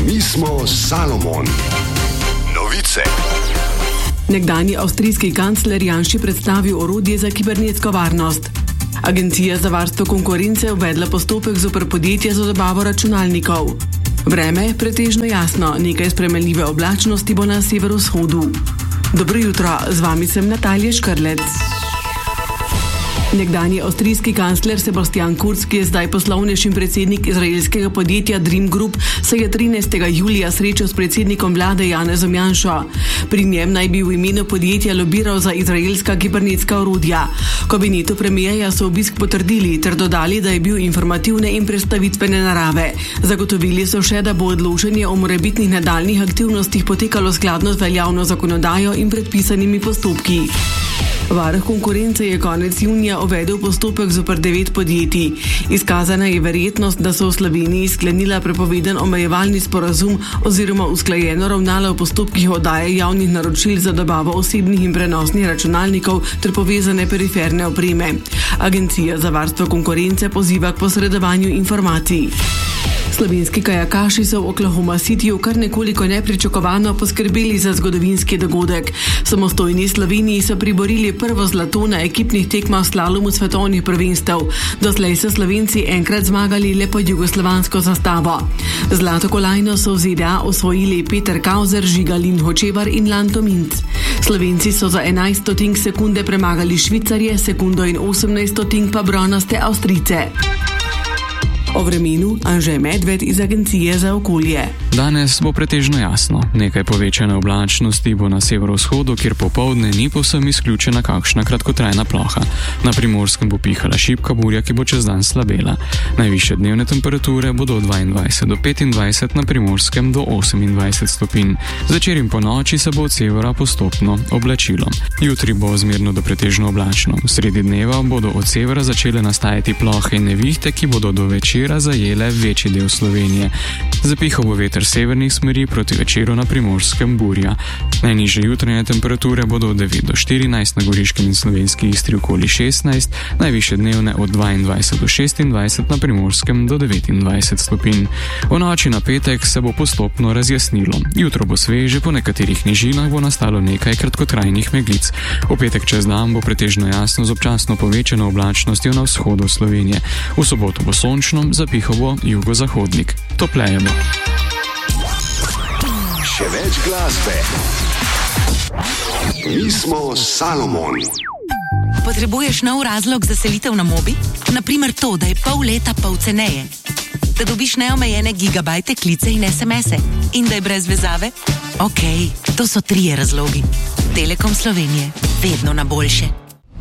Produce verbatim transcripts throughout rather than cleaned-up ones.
Mi smo Salomon. Novice. Nekdanji avstrijski kancler Janši predstavil orodje za kibernetsko varnost. Agencija za varstvo konkurence uvedla postopek zoper podjetja za dobavo računalnikov. Vreme pretežno jasno, nekaj spremenljive oblačnosti bo na severovzhodu. Dobro jutro, z vami sem Natalija Škrlec. Nekdanji avstrijski kancler Sebastian Kurz, ki je zdaj poslovnejši predsednik izraelskega podjetja Dream Group, se je trinajstega julija srečal s predsednikom vlade Janezom Janšo. Pri njem naj bi v imenu podjetja lobiral za izraelska kibernetska orodja. V kabinetu premijerja so obisk potrdili ter dodali, da je bil informativne in predstavitvene narave. Zagotovili so še, da bo odločanje o morebitnih nadaljnih aktivnostih potekalo skladno z veljavno zakonodajo in predpisanimi postopki. Varuh konkurence je konec junija uvedel postopek zoper devet podjetij. Izkazana je verjetnost, da so v Sloveniji sklenila prepoveden omejevalni sporazum oziroma usklajeno ravnala v postopkih oddaje javnih naročil za dobavo osebnih in prenosnih računalnikov ter povezane periferne opreme. Agencija za varstvo konkurence poziva k posredovanju informacij. Slovenski kajakaši so v Oklahoma Cityju kar nekoliko nepričakovano poskrbeli za zgodovinski dogodek. Samostojni Sloveniji so priborili prvo zlato na ekipnih tekmah slalomu svetovnih prvenstev. Doslej so Slovenci enkrat zmagali le pod jugoslovansko zastavo. Zlato kolajno so v Z D A osvojili Peter Kauzer, Žiga Lin Hočevar in Lanto Minc. Slovenci so za enajst stotink sekunde premagali Švicarje, sekundo in osemnajst stotink pa bronaste Avstrijce. O vremenu Anže Medved iz Agencije za okolje. Danes bo pretežno jasno. Nekaj povečane oblačnosti bo na severovzhodu, kjer popoldne ni povsem izključena kakšna kratkotrajna ploha. Na Primorskem bo pihala šibka burja, ki bo čez dan slabela. Najvišje dnevne temperature bodo od dvaindvajset do petindvajset, na Primorskem do osemindvajset stopinj. Zvečer in po noči se bo od severa postopno oblačilo. Jutri bo zmerno do pretežno oblačno. Sredi dneva bodo od severa začele nastajati plohe in nevihte, ki bodo do večera zajele večji del Slovenije. Zapihal bo veter severnih smeri, proti večeru na Primorskem burja. Najnižje jutranje temperature bodo od devet do štirinajst, na Goriškem in Slovenski Istri okoli šestnajst, najvišje dnevne od dvaindvajset do šestindvajset, na Primorskem do devetindvajset stopinj. V noči na petek se bo postopno razjasnilo. Jutro bo sveže, po nekaterih nižinah bo nastalo nekaj kratkotrajnih meglic. V petek čez dan bo pretežno jasno z občasno povečano oblačnostjo na vzhodu Slovenije. V soboto bo sončno, zapihal bo jugozahodnik. Topleje bo. Še več glasbe. Mi smo Salomon. Potrebuješ nov razlog za selitev na Mobi? Naprimer to, da je pol leta pol ceneje. Da dobiš neomejene gigabajte, klice in es em ese. In da je brez vezave? Okej, okay, to so trije razlogi. Telekom Slovenije. Vedno na boljše.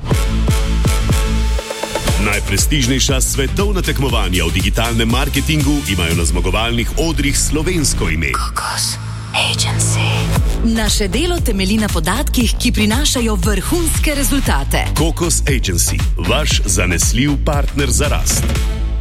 Najprestižnejša svetovna tekmovanja v digitalnem marketingu imajo na zmagovalnih odrih slovensko ime. Kokos Agency. Naše delo temelji na podatkih, ki prinašajo vrhunske rezultate. Kokos Agency, vaš zanesljiv partner za rast.